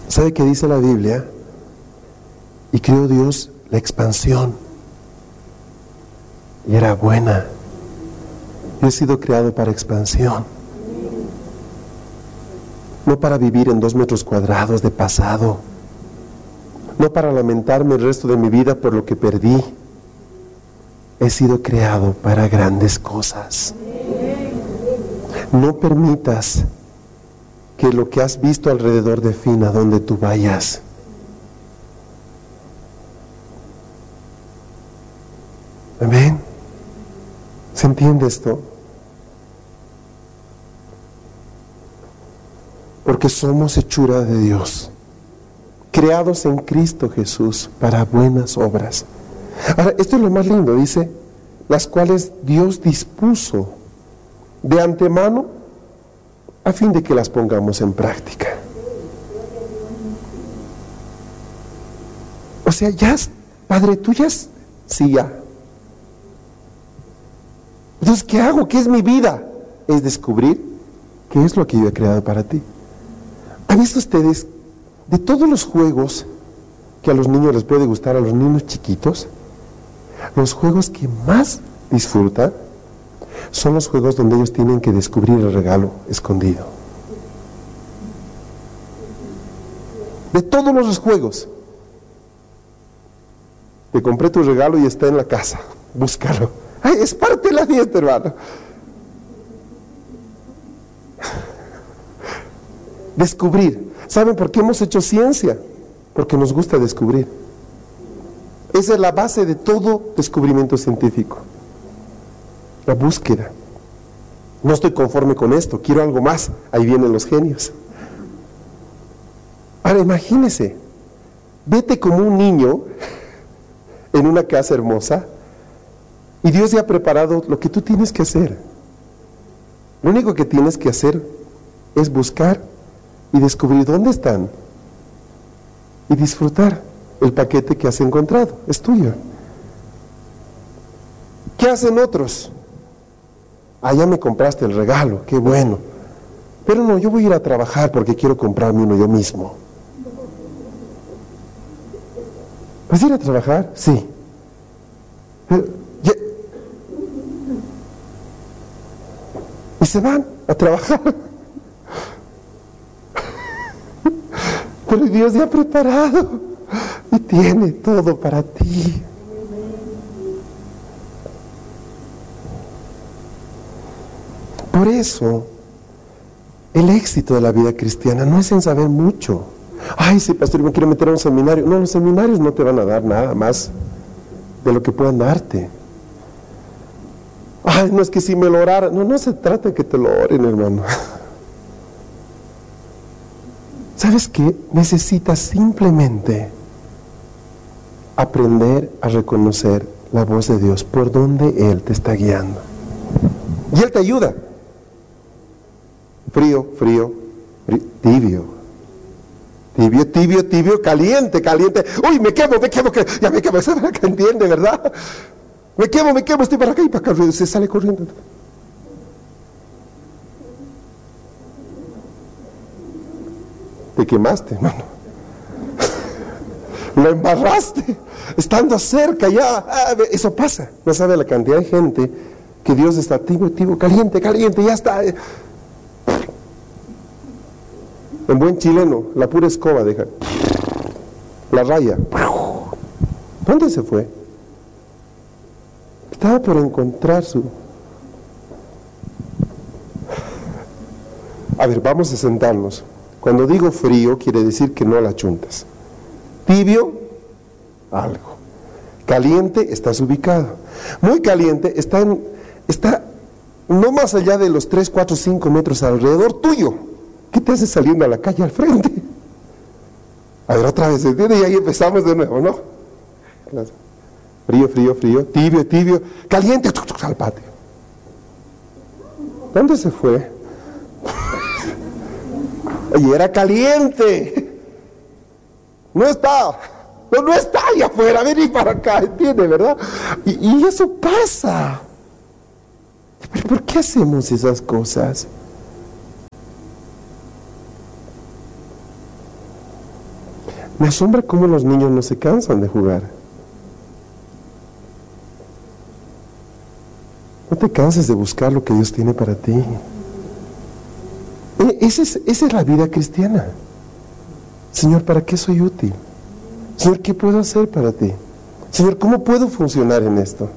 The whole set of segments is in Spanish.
¿Sabe qué dice la Biblia? Y creó Dios la expansión. Y era buena. Yo he sido creado para expansión. No para vivir en 2 metros cuadrados de pasado. No para lamentarme el resto de mi vida por lo que perdí. He sido creado para grandes cosas. No permitas que lo que has visto alrededor defina dónde tú vayas. Amén. ¿Se entiende esto? Porque somos hechura de Dios, creados en Cristo Jesús para buenas obras. Ahora, esto es lo más lindo, dice, las cuales Dios dispuso de antemano a fin de que las pongamos en práctica. O sea, ya, Padre, tú ya, sí, ya. Entonces, ¿qué hago? ¿Qué es mi vida? Es descubrir qué es lo que yo he creado para ti. ¿Han visto ustedes de todos los juegos que a los niños les puede gustar, a los niños chiquitos? Los juegos que más disfrutan son los juegos donde ellos tienen que descubrir el regalo escondido. De todos los juegos. Te compré tu regalo y está en la casa. Búscalo. Ay, es parte de la fiesta, hermano. Descubrir. ¿Saben por qué hemos hecho ciencia? Porque nos gusta descubrir. Esa es la base de todo descubrimiento científico. La búsqueda. No estoy conforme con esto, quiero algo más. Ahí vienen los genios. Ahora imagínese, vete como un niño en una casa hermosa y Dios ya ha preparado lo que tú tienes que hacer. Lo único que tienes que hacer es buscar y descubrir dónde están y disfrutar el paquete que has encontrado, es tuyo. ¿Qué hacen otros? Ah, ya me compraste el regalo, qué bueno. Pero no, yo voy a ir a trabajar porque quiero comprarme uno yo mismo. ¿Vas a ir a trabajar? Sí. Pero, y se van a trabajar. Pero Dios ya ha preparado y tiene todo para ti. Por eso, el éxito de la vida cristiana no es en saber mucho. Ay, sí, pastor, yo me quiero meter a un seminario. No, los seminarios no te van a dar nada más de lo que puedan darte. Ay, no, es que si me lo oraran. No, no se trata de que te lo oren, hermano. ¿Sabes qué? Necesitas simplemente aprender a reconocer la voz de Dios por donde Él te está guiando. Y Él te ayuda. Frío, frío, tibio. Tibio, tibio, tibio, caliente, caliente. Uy, me quemo, que ya me quemo. ¿Sabes que entiende, verdad? Me quemo, estoy para acá y para acá. Se sale corriendo. Te quemaste, hermano. Lo embarraste. Estando cerca ya. Eso pasa. No sabe la cantidad de gente que Dios está tibio, tibio, caliente, caliente. Ya está. En buen chileno, la pura escoba deja. La raya. ¿Dónde se fue? Estaba por encontrar su... A ver, vamos a sentarnos. Cuando digo frío, quiere decir que no la chuntas. Tibio, algo. Caliente, estás ubicado. Muy caliente, está no más allá de los 3, 4, 5 metros alrededor tuyo. ¿Qué te hace saliendo a la calle al frente? A ver, otra vez, ¿entiendes? Y ahí empezamos de nuevo, ¿no? Frío, frío, frío, tibio, tibio, caliente, al patio. ¿Dónde se fue? Oye, era caliente. No está ahí afuera, vení para acá, ¿entiendes, verdad? Y eso pasa. ¿Pero por qué hacemos esas cosas? Me asombra cómo los niños no se cansan de jugar. No te canses de buscar lo que Dios tiene para ti. Esa es la vida cristiana. Señor, ¿para qué soy útil? Señor, ¿qué puedo hacer para ti? Señor, ¿cómo puedo funcionar en esto?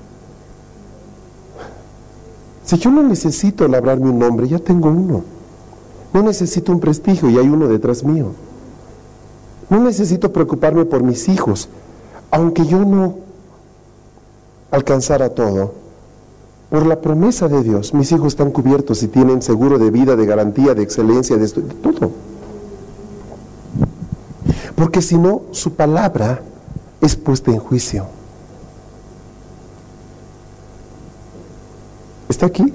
Si yo no necesito labrarme un nombre, ya tengo uno. No necesito un prestigio y hay uno detrás mío. No necesito preocuparme por mis hijos, aunque yo no alcanzara todo. Por la promesa de Dios, mis hijos están cubiertos y tienen seguro de vida, de garantía, de excelencia, de todo. Porque si no, su palabra es puesta en juicio. ¿Está aquí?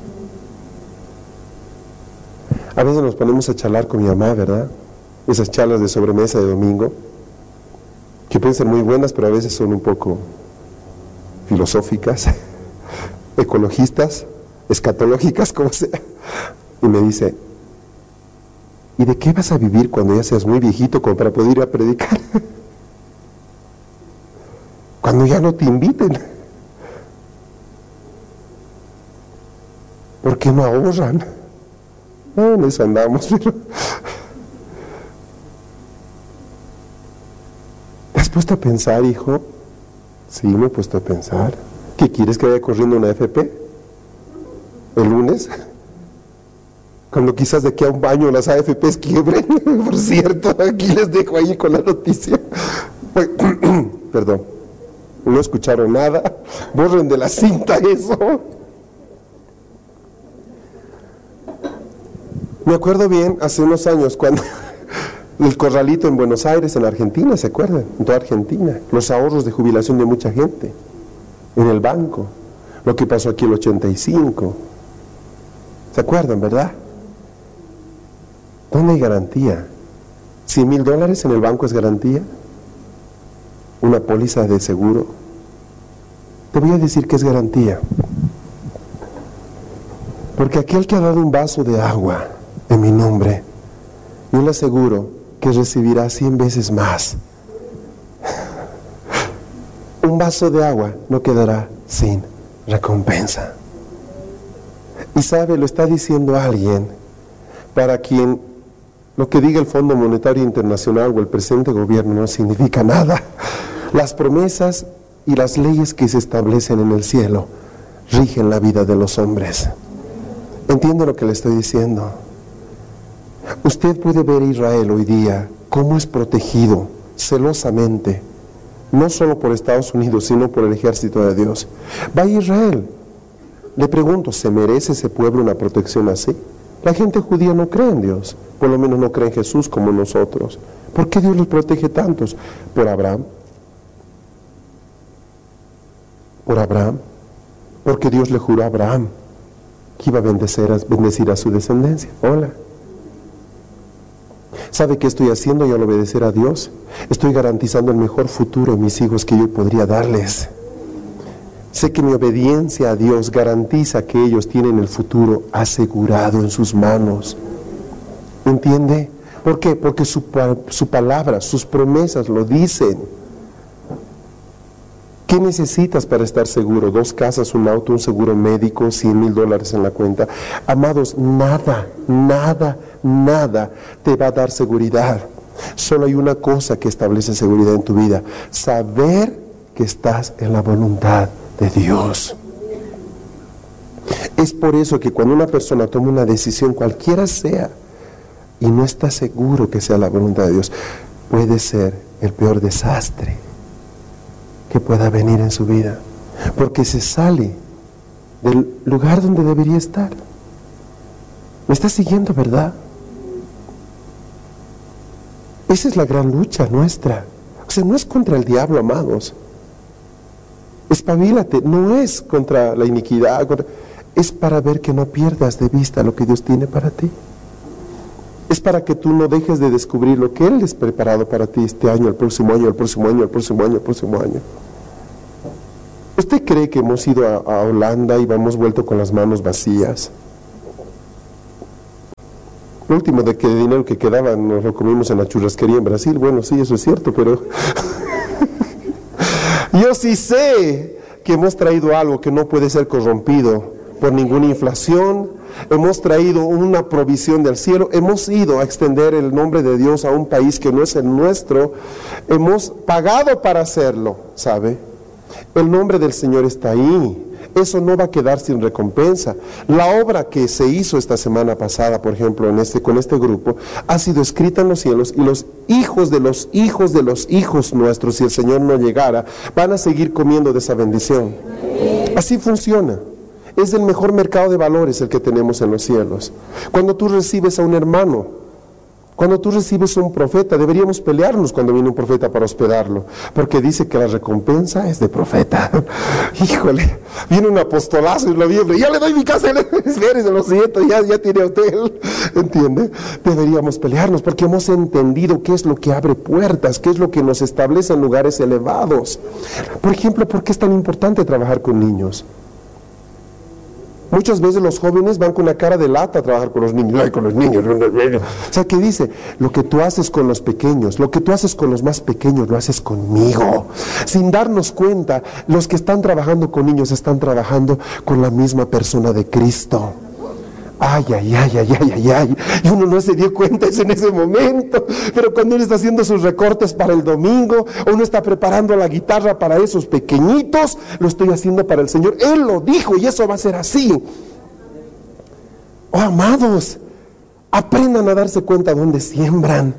A veces nos ponemos a charlar con mi mamá, ¿verdad? Esas charlas de sobremesa de domingo, que pueden ser muy buenas, pero a veces son un poco filosóficas, ecologistas, escatológicas, como sea. Y me dice, ¿y de qué vas a vivir cuando ya seas muy viejito como para poder ir a predicar? Cuando ya no te inviten. ¿Por qué no ahorran? No, en eso andamos, pero... ¿Te has puesto a pensar, hijo? Sí, me he puesto a pensar. ¿Qué quieres, que vaya corriendo una FP? ¿El lunes? Cuando quizás de aquí a un año las AFPs quiebren. Por cierto, aquí les dejo ahí con la noticia. Perdón, no escucharon nada. Borren de la cinta eso. Me acuerdo bien, hace unos años, cuando el corralito en Buenos Aires, en Argentina, ¿se acuerdan? En toda Argentina, los ahorros de jubilación de mucha gente, en el banco, lo que pasó aquí en el 85, ¿se acuerdan, verdad? ¿Dónde hay garantía? $100,000 en el banco es garantía, una póliza de seguro. Te voy a decir que es garantía, porque aquel que ha dado un vaso de agua en mi nombre, yo le aseguro que recibirá 100 veces más. Un vaso de agua no quedará sin recompensa. Y sabe, lo está diciendo alguien para quien lo que diga el Fondo Monetario Internacional o el presente gobierno no significa nada. Las promesas y las leyes que se establecen en el cielo rigen la vida de los hombres. ¿Entiende lo que le estoy diciendo? Usted puede ver a Israel hoy día cómo es protegido celosamente, no solo por Estados Unidos, sino por el ejército de Dios. Va a Israel. Le pregunto, ¿se merece ese pueblo una protección así? La gente judía no cree en Dios, por lo menos no cree en Jesús como nosotros. ¿Por qué Dios los protege tantos? Por Abraham. Por Abraham. Porque Dios le juró a Abraham que iba a bendecir a su descendencia. Hola. ¿Sabe qué estoy haciendo yo al obedecer a Dios? Estoy garantizando el mejor futuro a mis hijos que yo podría darles. Sé que mi obediencia a Dios garantiza que ellos tienen el futuro asegurado en sus manos. ¿Entiende? ¿Por qué? Porque su palabra, sus promesas lo dicen. ¿Qué necesitas para estar seguro? 2 casas, un auto, un seguro médico, $100,000 en la cuenta. Amados, nada te va a dar seguridad. Solo hay una cosa que establece seguridad en tu vida: saber que estás en la voluntad de Dios. Es por eso que cuando una persona toma una decisión, cualquiera sea, y no está seguro que sea la voluntad de Dios, puede ser el peor desastre que pueda venir en su vida, porque se sale del lugar donde debería estar. ¿Me está siguiendo, verdad? Esa es la gran lucha nuestra. O sea, no es contra el diablo, amados. Espabilate, no es contra la iniquidad, es para ver que no pierdas de vista lo que Dios tiene para ti. Es para que tú no dejes de descubrir lo que Él es preparado para ti este año, el próximo año, el próximo año, el próximo año, el próximo año. ¿Usted cree que hemos ido a Holanda y hemos vuelto con las manos vacías? Lo último de dinero que quedaba nos lo comimos en la churrasquería en Brasil. Bueno, sí, eso es cierto, pero yo sí sé que hemos traído algo que no puede ser corrompido por ninguna inflación. Hemos traído una provisión del cielo, hemos ido a extender el nombre de Dios a un país que no es el nuestro, hemos pagado para hacerlo, ¿sabe? El nombre del Señor está ahí, eso no va a quedar sin recompensa. La obra que se hizo esta semana pasada, por ejemplo, con este grupo, ha sido escrita en los cielos, y los hijos de los hijos de los hijos nuestros, si el Señor no llegara, van a seguir comiendo de esa bendición. Así funciona. Es el mejor mercado de valores el que tenemos en los cielos. Cuando tú recibes a un hermano, cuando tú recibes a un profeta, deberíamos pelearnos cuando viene un profeta para hospedarlo, porque dice que la recompensa es de profeta. Híjole, viene un apostolazo en noviembre, ya le doy mi casa, espérese, lo siento, ya tiene hotel, ¿entiende? Deberíamos pelearnos porque hemos entendido qué es lo que abre puertas, qué es lo que nos establece en lugares elevados. Por ejemplo, ¿por qué es tan importante trabajar con niños? Muchas veces los jóvenes van con una cara de lata a trabajar con los niños. Ay, con los niños. O sea, ¿qué dice? Lo que tú haces con los pequeños, lo que tú haces con los más pequeños, lo haces conmigo. Sin darnos cuenta, los que están trabajando con niños están trabajando con la misma persona de Cristo. Ay, ay, ay, ay, ay, ay, ay. Y uno no se dio cuenta eso en ese momento. Pero cuando uno está haciendo sus recortes para el domingo, o uno está preparando la guitarra para esos pequeñitos, lo estoy haciendo para el Señor. Él lo dijo y eso va a ser así. Oh, amados, aprendan a darse cuenta dónde siembran.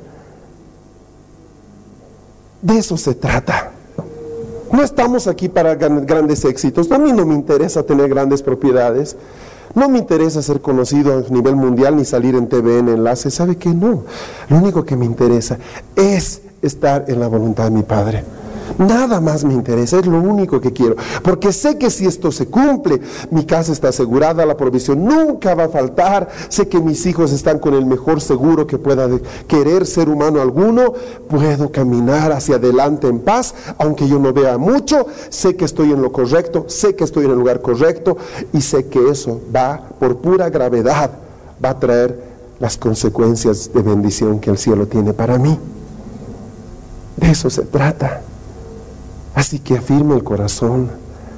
De eso se trata. No estamos aquí para grandes éxitos. A mí no me interesa tener grandes propiedades. No me interesa ser conocido a nivel mundial ni salir en TV en enlace. ¿Sabe qué? No. Lo único que me interesa es estar en la voluntad de mi Padre. Nada más me interesa, es lo único que quiero. Porque sé que si esto se cumple, mi casa está asegurada, la provisión nunca va a faltar. Sé que mis hijos están con el mejor seguro que pueda querer ser humano alguno. Puedo caminar hacia adelante en paz, aunque yo no vea mucho. Sé que estoy en lo correcto, sé que estoy en el lugar correcto, y sé que eso va, por pura gravedad, va a traer las consecuencias de bendición que el cielo tiene para mí. De eso se trata. Así que afirme el corazón,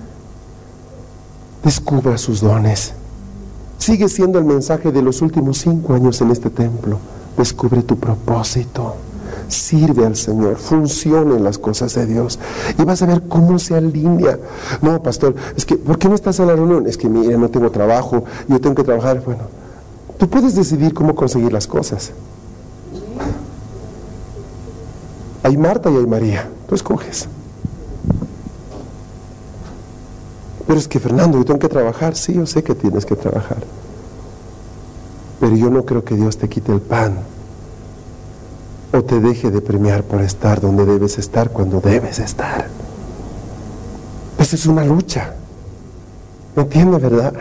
descubra sus dones. Sigue siendo el mensaje de los últimos 5 años en este templo. Descubre tu propósito, sirve al Señor, funciona en las cosas de Dios, y vas a ver cómo se alinea. No, pastor, es que, ¿por qué no estás en la reunión? Es que, mira, no tengo trabajo, yo tengo que trabajar. Bueno, tú puedes decidir cómo conseguir las cosas. Hay Marta y hay María, tú escoges. Pero es que, Fernando, yo tengo que trabajar. Sí, yo sé que tienes que trabajar, pero yo no creo que Dios te quite el pan o te deje de premiar por estar donde debes estar cuando debes estar. Esa es una lucha, ¿me entiende, verdad?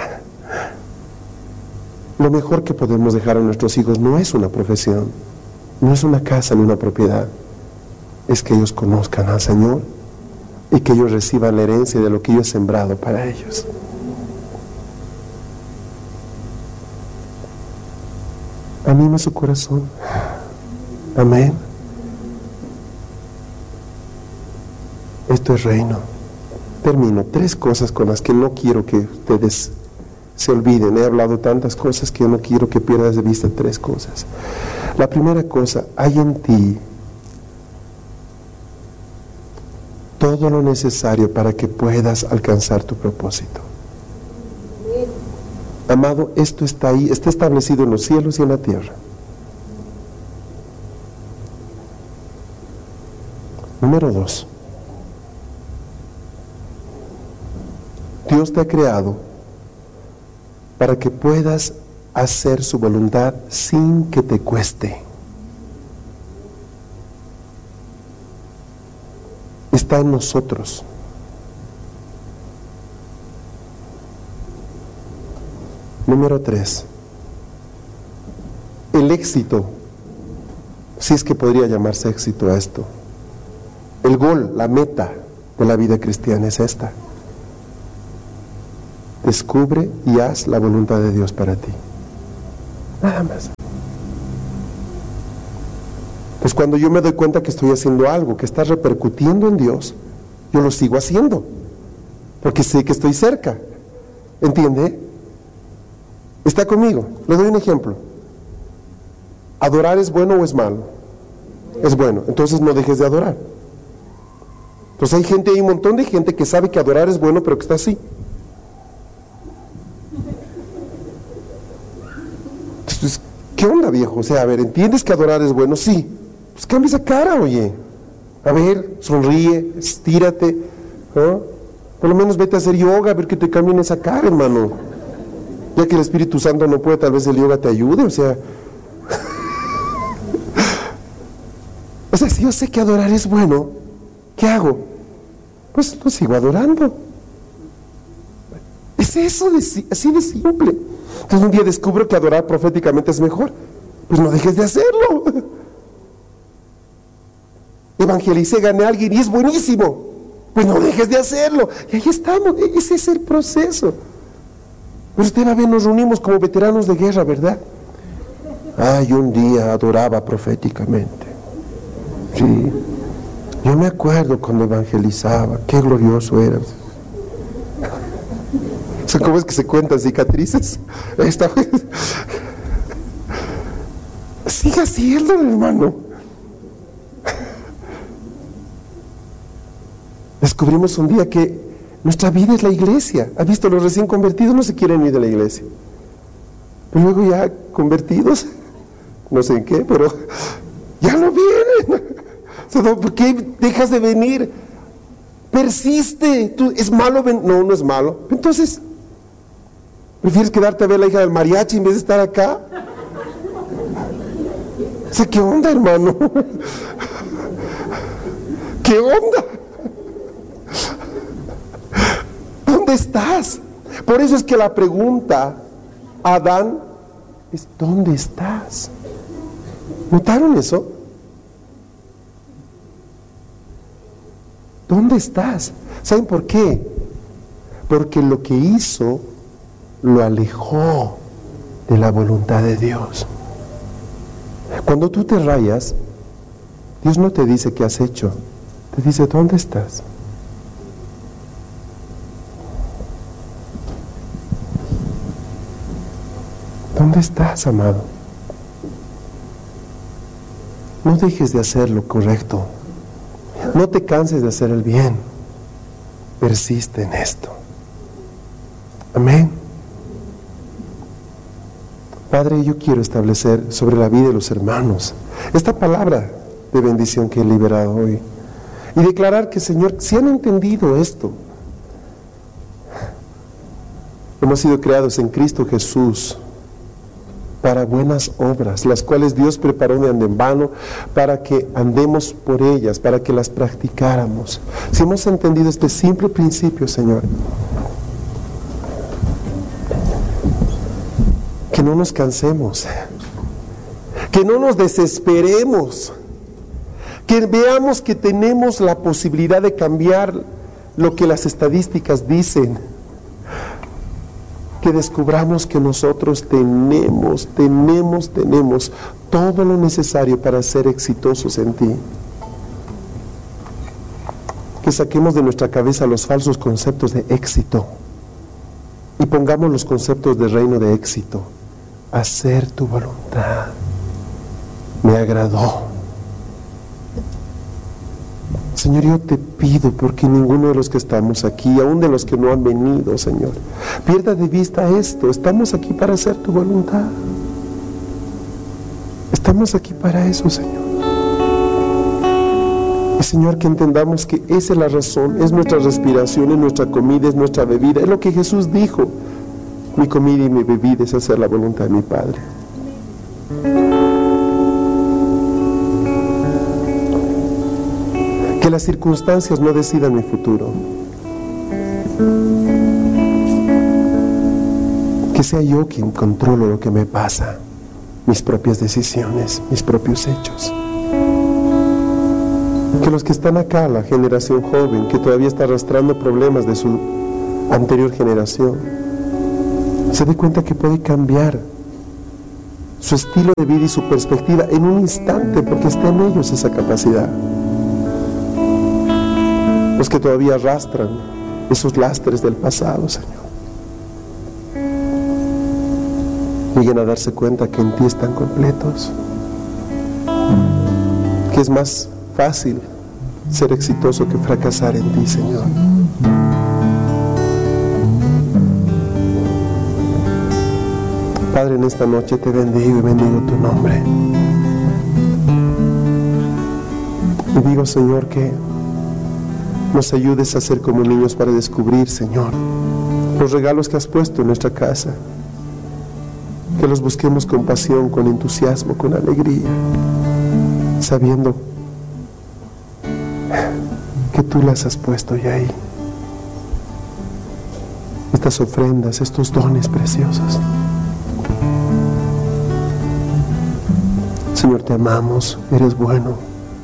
Lo mejor que podemos dejar a nuestros hijos no es una profesión, no es una casa ni una propiedad, es que ellos conozcan al Señor y que ellos reciban la herencia de lo que yo he sembrado para ellos. Anima su corazón. Amén. Esto es reino. Termino. 3 cosas con las que no quiero que ustedes se olviden. He hablado tantas cosas que yo no quiero que pierdas de vista 3 cosas. La primera cosa, hay en ti todo lo necesario para que puedas alcanzar tu propósito. Amado, esto está ahí, está establecido en los cielos y en la tierra. Número 2. Dios te ha creado para que puedas hacer su voluntad sin que te cueste. Está en nosotros. Número 3. El éxito, si es que podría llamarse éxito a esto, el gol, la meta de la vida cristiana es esta: descubre y haz la voluntad de Dios para ti. Nada más. Pues cuando yo me doy cuenta que estoy haciendo algo que está repercutiendo en Dios, yo lo sigo haciendo, porque sé que estoy cerca. ¿Entiende? ¿Está conmigo? Le doy un ejemplo. ¿Adorar es bueno o es malo? Es bueno, entonces no dejes de adorar. Entonces hay un montón de gente que sabe que adorar es bueno, pero que está así. Entonces, ¿qué onda, viejo? O sea, a ver, ¿entiendes que adorar es bueno? Sí. Pues cambia esa cara, oye. A ver, sonríe, estírate, ¿no? Por lo menos vete a hacer yoga, a ver que te cambien esa cara, hermano. Ya que el Espíritu Santo no puede, tal vez el yoga te ayude, o sea. O sea, si yo sé que adorar es bueno, ¿qué hago? Pues lo sigo adorando. Es eso, así de simple. Entonces un día descubro que adorar proféticamente es mejor. Pues no dejes de hacerlo. Evangelicé, gané a alguien y es buenísimo. Pues no dejes de hacerlo. Y ahí estamos, ese es el proceso. Pero usted va a ver, nos reunimos como veteranos de guerra, ¿verdad? Ay, un día adoraba proféticamente. Sí. Yo me acuerdo cuando evangelizaba, qué glorioso era. ¿Cómo es que se cuentan cicatrices? Siga haciéndolo, hermano. Descubrimos un día que nuestra vida es la iglesia. ¿Ha visto? Los recién convertidos no se quieren ir de la iglesia. Pero luego ya convertidos, no sé en qué, pero ya no vienen. ¿Por qué dejas de venir? Persiste. ¿Es malo? No, no es malo. Entonces, ¿prefieres quedarte a ver a la hija del mariachi en vez de estar acá? O sea, ¿qué onda, hermano? ¿Qué onda? ¿Dónde estás? Por eso es que la pregunta a Adán es: ¿dónde estás? ¿Notaron eso? ¿Dónde estás? ¿Saben por qué? Porque lo que hizo lo alejó de la voluntad de Dios. Cuando tú te rayas, Dios no te dice qué has hecho, te dice: ¿dónde estás? ¿Dónde estás, amado? No dejes de hacer lo correcto. No te canses de hacer el bien. Persiste en esto. Amén. Padre, yo quiero establecer sobre la vida de los hermanos esta palabra de bendición que he liberado hoy, y declarar que, Señor, si han entendido esto, hemos sido creados en Cristo Jesús para buenas obras, las cuales Dios preparó de antemano para que andemos por ellas, para que las practicáramos. Si hemos entendido este simple principio, Señor, que no nos cansemos, que no nos desesperemos, que veamos que tenemos la posibilidad de cambiar lo que las estadísticas dicen, que descubramos que nosotros tenemos todo lo necesario para ser exitosos en ti. Que saquemos de nuestra cabeza los falsos conceptos de éxito y pongamos los conceptos de reino de éxito. Hacer tu voluntad me agradó. Señor, yo te pido porque ninguno de los que estamos aquí, aún de los que no han venido, Señor, pierda de vista esto. Estamos aquí para hacer tu voluntad. Estamos aquí para eso, Señor. Y, Señor, que entendamos que esa es la razón, es nuestra respiración, es nuestra comida, es nuestra bebida. Es lo que Jesús dijo: mi comida y mi bebida es hacer la voluntad de mi Padre. Que las circunstancias no decidan mi futuro. Que sea yo quien controlo lo que me pasa, mis propias decisiones, mis propios hechos. Que los que están acá, la generación joven, que todavía está arrastrando problemas de su anterior generación, se dé cuenta que puede cambiar su estilo de vida y su perspectiva en un instante, porque está en ellos esa capacidad. Los que todavía arrastran esos lastres del pasado, Señor, lleguen a darse cuenta que en ti están completos, que es más fácil ser exitoso que fracasar en ti, Señor. Padre, en esta noche te bendigo y bendigo tu nombre. Y digo, Señor, que nos ayudes a ser como niños para descubrir, Señor, los regalos que has puesto en nuestra casa. Que los busquemos con pasión, con entusiasmo, con alegría, sabiendo que tú las has puesto ya ahí. Estas ofrendas, estos dones preciosos. Señor, te amamos, eres bueno.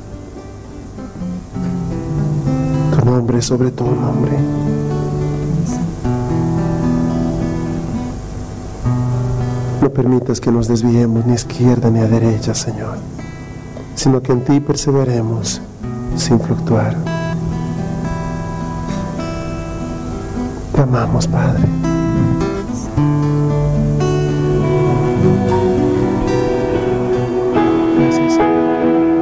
Tu nombre es sobre todo nombre. No permitas que nos desviemos ni a izquierda ni a derecha, Señor, sino que en ti perseveremos sin fluctuar. Te amamos, Padre.